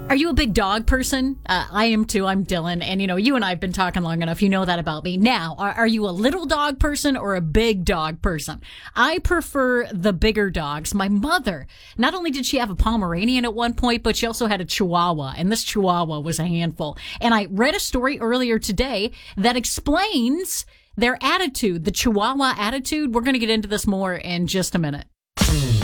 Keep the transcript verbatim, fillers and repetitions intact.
Are you a big dog person? Uh, I am too. I'm Dylan. And, you know, you and I have been talking long enough. You know that about me. Now, are, are you a little dog person or a big dog person? I prefer the bigger dogs. My mother, not only did she have a Pomeranian at one point, but she also had a Chihuahua. And this Chihuahua was a handful. And I read a story earlier today that explains their attitude, the Chihuahua attitude. We're going to get into this more in just a minute.